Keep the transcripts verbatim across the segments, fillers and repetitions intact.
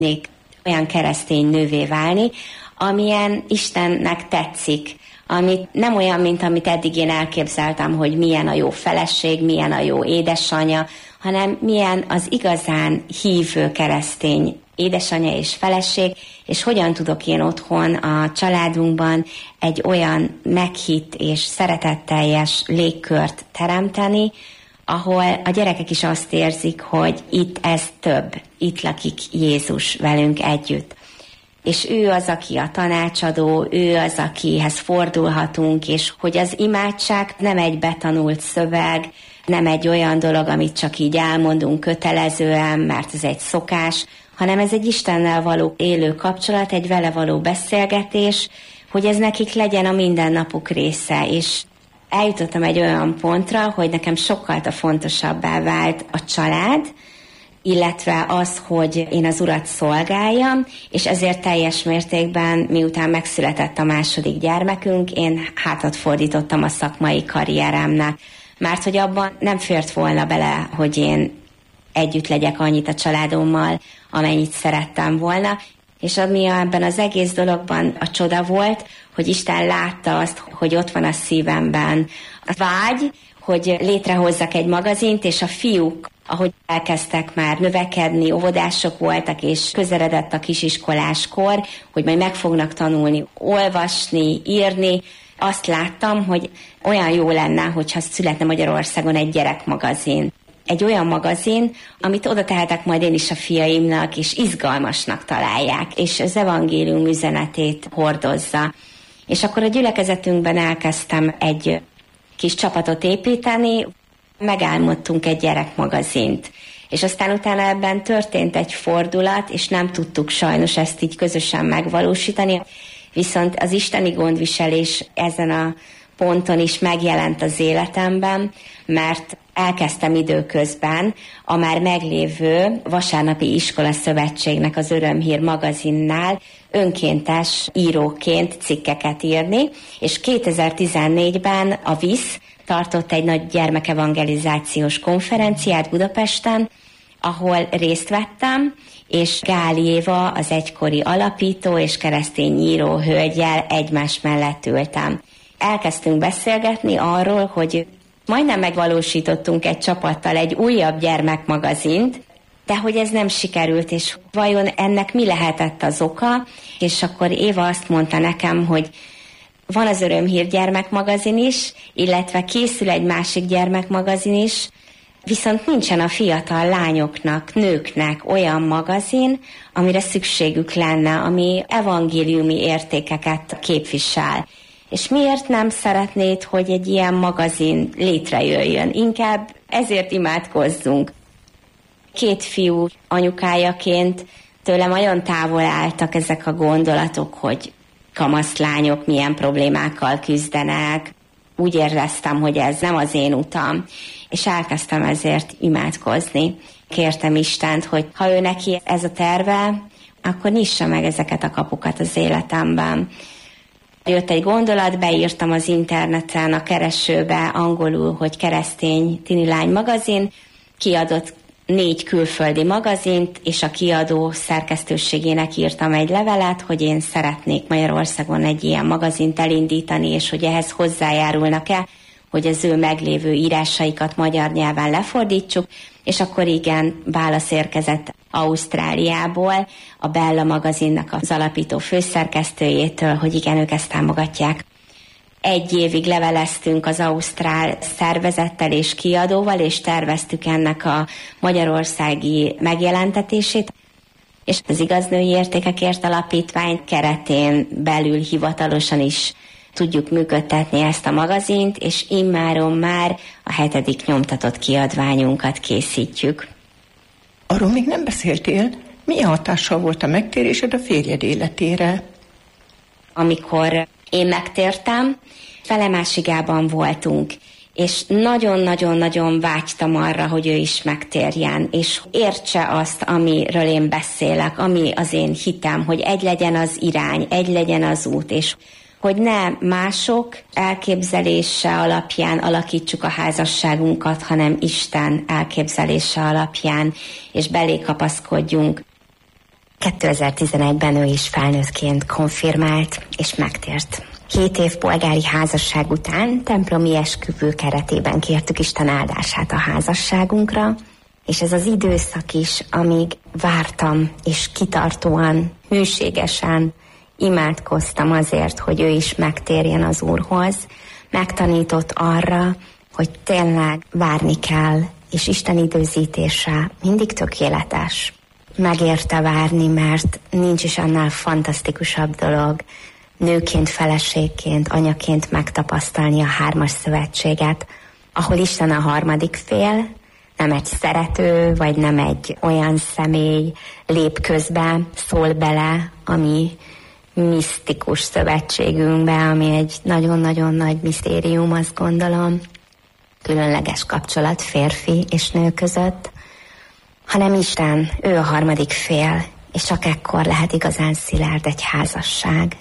olyan keresztény nővé válni, amilyen Istennek tetszik, amit nem olyan, mint amit eddig én elképzeltem, hogy milyen a jó feleség, milyen a jó édesanyja, hanem milyen az igazán hívő keresztény édesanyja és feleség, és hogyan tudok én otthon a családunkban egy olyan meghitt és szeretetteljes légkört teremteni, ahol a gyerekek is azt érzik, hogy itt ez több, itt lakik Jézus velünk együtt. És ő az, aki a tanácsadó, ő az, akihez fordulhatunk, és hogy az imádság nem egy betanult szöveg, nem egy olyan dolog, amit csak így elmondunk kötelezően, mert ez egy szokás, hanem ez egy Istennel való élő kapcsolat, egy vele való beszélgetés, hogy ez nekik legyen a mindennapuk része, és eljutottam egy olyan pontra, hogy nekem sokkal fontosabbá vált a család, illetve az, hogy én az Urat szolgáljam, és ezért teljes mértékben, miután megszületett a második gyermekünk, én hátat fordítottam a szakmai karrieremnek, mert hogy abban nem fért volna bele, hogy én együtt legyek annyit a családommal, amennyit szerettem volna, és ami ebben az egész dologban a csoda volt, hogy Isten látta azt, hogy ott van a szívemben a vágy, hogy létrehozzak egy magazint, és a fiúk, ahogy elkezdtek már növekedni, óvodások voltak, és közeledett a kisiskoláskor, hogy majd meg fognak tanulni, olvasni, írni, azt láttam, hogy olyan jó lenne, hogyha születne Magyarországon egy gyerekmagazin. Egy olyan magazin, amit oda tehetek majd én is a fiaimnak, és izgalmasnak találják, és az evangélium üzenetét hordozza. És akkor a gyülekezetünkben elkezdtem egy kis csapatot építeni, megálmodtunk egy gyerekmagazint. És aztán utána ebben történt egy fordulat, és nem tudtuk sajnos ezt így közösen megvalósítani, viszont az isteni gondviselés ezen a ponton is megjelent az életemben, mert elkezdtem időközben a már meglévő Vasárnapi Iskola Szövetségnek az Örömhír magazinnál önkéntes íróként cikkeket írni, és kétezer-tizennégyben a VISZ tartott egy nagy gyermekevangelizációs konferenciát Budapesten, ahol részt vettem, és Gál Éva, az egykori alapító és keresztény író hölggyel egymás mellett ültem. Elkezdtünk beszélgetni arról, hogy majdnem megvalósítottunk egy csapattal egy újabb gyermekmagazint, de hogy ez nem sikerült, és vajon ennek mi lehetett az oka, és akkor Éva azt mondta nekem, hogy van az Örömhír gyermekmagazin is, illetve készül egy másik gyermekmagazin is, viszont nincsen a fiatal lányoknak, nőknek olyan magazin, amire szükségük lenne, ami evangéliumi értékeket képvisel. És miért nem szeretnéd, hogy egy ilyen magazin létrejöjjön? Inkább ezért imádkozzunk. Két fiú anyukájaként tőlem nagyon távol álltak ezek a gondolatok, hogy kamaszlányok milyen problémákkal küzdenek. Úgy éreztem, hogy ez nem az én utam, és elkezdtem ezért imádkozni. Kértem Istent, hogy ha ő neki ez a terve, akkor nyissa meg ezeket a kapukat az életemben. Jött egy gondolat, beírtam az interneten, a keresőbe angolul, hogy keresztény tinilány magazin, kiadott négy külföldi magazint, és a kiadó szerkesztőségének írtam egy levelet, hogy én szeretnék Magyarországon egy ilyen magazint elindítani, és hogy ehhez hozzájárulnak-e, hogy az ő meglévő írásaikat magyar nyelven lefordítsuk, és akkor igen, válasz érkezett Ausztráliából, a Bella magazinnak az alapító főszerkesztőjétől, hogy igen, ők ezt támogatják. Egy évig leveleztünk az ausztrál szervezettel és kiadóval, és terveztük ennek a magyarországi megjelentetését, és az Igaz Női Értékekért Alapítvány keretén belül hivatalosan is tudjuk működtetni ezt a magazint, és immáron már a hetedik nyomtatott kiadványunkat készítjük. Arról még nem beszéltél, milyen hatással volt a megtérésed a férjed életére? Amikor én megtértem, Felemásigában voltunk, és nagyon-nagyon-nagyon vágytam arra, hogy ő is megtérjen, és értse azt, amiről én beszélek, ami az én hitem, hogy egy legyen az irány, egy legyen az út, és hogy ne mások elképzelése alapján alakítsuk a házasságunkat, hanem Isten elképzelése alapján, és belé kapaszkodjunk. kétezer-tizenegyben ő is felnőttként konfirmált és megtért. Hét év polgári házasság után templomi esküvő keretében kértük Isten áldását a házasságunkra, és ez az időszak is, amíg vártam és kitartóan, hűségesen imádkoztam azért, hogy ő is megtérjen az Úrhoz, megtanított arra, hogy tényleg várni kell, és Isten időzítése mindig tökéletes. Megérte várni, mert nincs is annál fantasztikusabb dolog nőként, feleségként, anyaként megtapasztalni a hármas szövetséget, ahol Isten a harmadik fél, nem egy szerető, vagy nem egy olyan személy lép közbe, szól bele, ami misztikus szövetségünkbe, ami egy nagyon-nagyon nagy misztérium, azt gondolom, különleges kapcsolat férfi és nő között, hanem Isten, ő a harmadik fél, és csak ekkor lehet igazán szilárd egy házasság.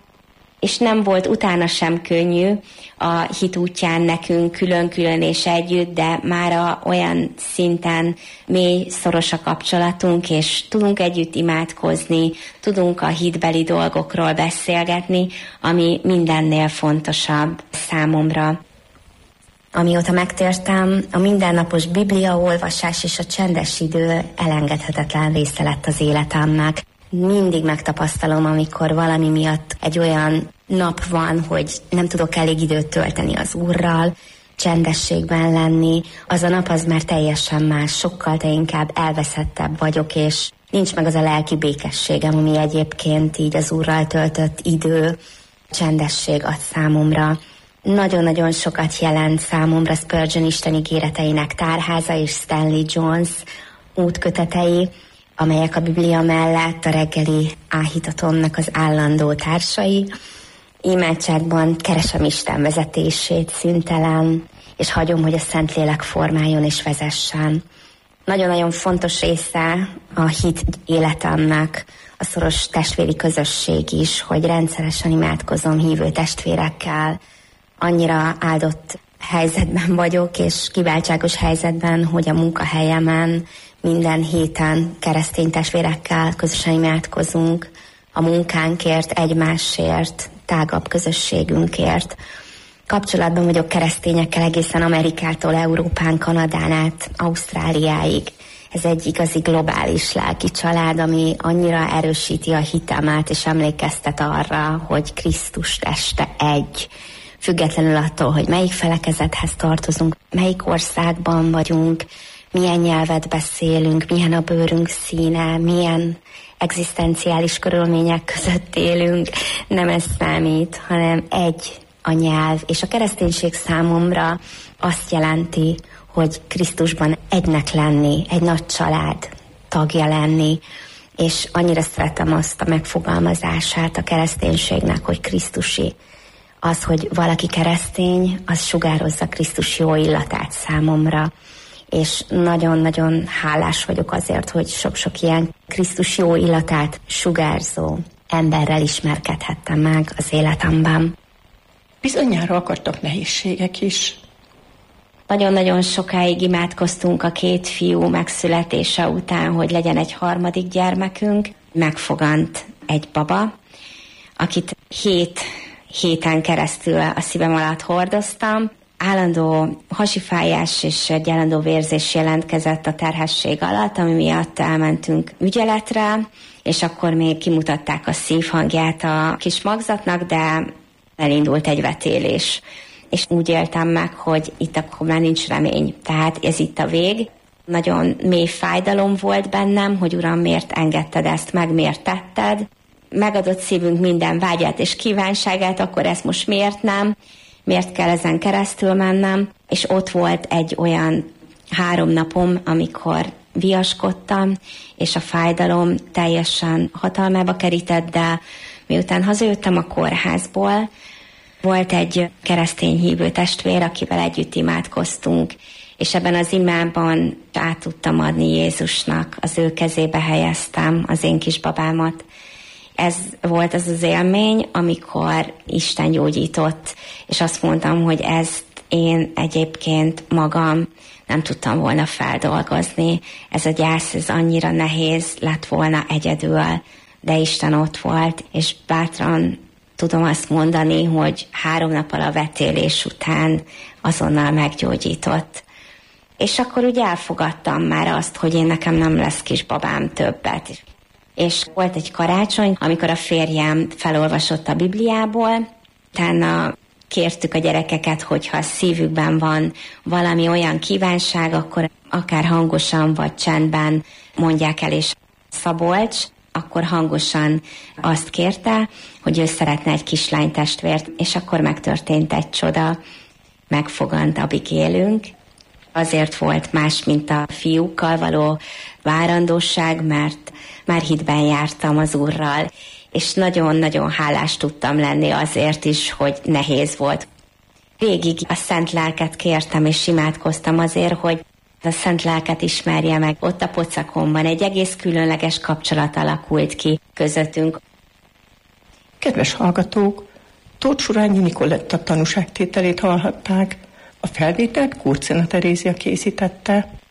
És nem volt utána sem könnyű a hit útján nekünk külön-külön és együtt, de már olyan szinten mély, szoros a kapcsolatunk, és tudunk együtt imádkozni, tudunk a hitbeli dolgokról beszélgetni, ami mindennél fontosabb számomra. Amióta megtértem, a mindennapos bibliaolvasás és a csendes idő elengedhetetlen része lett az életemnek. Mindig megtapasztalom, amikor valami miatt egy olyan nap van, hogy nem tudok elég időt tölteni az Úrral, csendességben lenni. Az a nap az már teljesen más, sokkal te inkább elveszettebb vagyok, és nincs meg az a lelki békességem, ami egyébként így az Úrral töltött idő, csendesség ad számomra. Nagyon-nagyon sokat jelent számomra Spurgeon Isten ígéreteinek tárháza és Stanley Jones útkötetei, amelyek a Biblia mellett a reggeli áhítatomnak az állandó társai. Imádságban keresem Isten vezetését szüntelen, és hagyom, hogy a Szentlélek formáljon és vezessen. Nagyon-nagyon fontos része a hit életemnek a szoros testvéri közösség is, hogy rendszeresen imádkozom hívő testvérekkel. Annyira áldott helyzetben vagyok, és kiváltságos helyzetben, hogy a munkahelyemen minden héten keresztény testvérekkel közösen imádkozunk a munkánkért, egymásért, tágabb közösségünkért. Kapcsolatban vagyok keresztényekkel egészen Amerikától, Európán, Kanadán át, Ausztráliáig. Ez egy igazi globális lelki család, ami annyira erősíti a hitemet, és emlékeztet arra, hogy Krisztus teste egy. Függetlenül attól, hogy melyik felekezethez tartozunk, melyik országban vagyunk, milyen nyelvet beszélünk, milyen a bőrünk színe, milyen egzisztenciális körülmények között élünk, nem ez számít, hanem egy a nyelv. És a kereszténység számomra azt jelenti, hogy Krisztusban egynek lenni, egy nagy család tagja lenni, és annyira szeretem azt a megfogalmazását a kereszténységnek, hogy Krisztusi. Az, hogy valaki keresztény, az sugározza Krisztus jó illatát számomra, és nagyon-nagyon hálás vagyok azért, hogy sok-sok ilyen Krisztus jó illatát sugárzó emberrel ismerkedhettem meg az életemben. Bizonyára akadtak nehézségek is. Nagyon-nagyon sokáig imádkoztunk a két fiú megszületése után, hogy legyen egy harmadik gyermekünk. Megfogant egy baba, akit hét héten keresztül a szívem alatt hordoztam. Állandó hasifájás és egy állandó vérzés jelentkezett a terhesség alatt, ami miatt elmentünk ügyeletre, és akkor még kimutatták a szívhangját a kis magzatnak, de elindult egy vetélés. És úgy éltem meg, hogy itt akkor már nincs remény. Tehát ez itt a vég. Nagyon mély fájdalom volt bennem, hogy Uram, miért engedted ezt meg, miért tetted. Megadott szívünk minden vágyát és kívánságát, akkor ezt most miért nem? Miért kell ezen keresztül mennem? És ott volt egy olyan három napom, amikor viaskodtam, és a fájdalom teljesen hatalmába kerített, de miután hazajöttem a kórházból, volt egy keresztény hívő testvér, akivel együtt imádkoztunk, és ebben az imában át tudtam adni Jézusnak, az ő kezébe helyeztem az én kisbabámat. Ez volt az az élmény, amikor Isten gyógyított, és azt mondtam, hogy ezt én egyébként magam nem tudtam volna feldolgozni. Ez a gyász, ez annyira nehéz lett volna egyedül, de Isten ott volt, és bátran tudom azt mondani, hogy három nappal a vetélés után azonnal meggyógyított. És akkor úgy elfogadtam már azt, hogy én nekem nem lesz kisbabám többet. És volt egy karácsony, amikor a férjem felolvasott a Bibliából, utána kértük a gyerekeket, hogyha a szívükben van valami olyan kívánság, akkor akár hangosan vagy csendben mondják el, és Szabolcs akkor hangosan azt kérte, hogy ő szeretne egy kislánytestvért, és akkor megtörtént egy csoda, megfogant Abigélünk. Azért volt más, mint a fiúkkal való várandóság, mert már hitben jártam az Úrral, és nagyon-nagyon hálás tudtam lenni azért is, hogy nehéz volt. Végig a Szent Lelket kértem, és imádkoztam azért, hogy a Szent Lelket ismerje meg. Ott a pocakomban egy egész különleges kapcsolat alakult ki közöttünk. Kedves hallgatók, Tóth Surányi Nikoletta tanúságtételét hallhatták. A felvételt Kurcina Terézia készítette.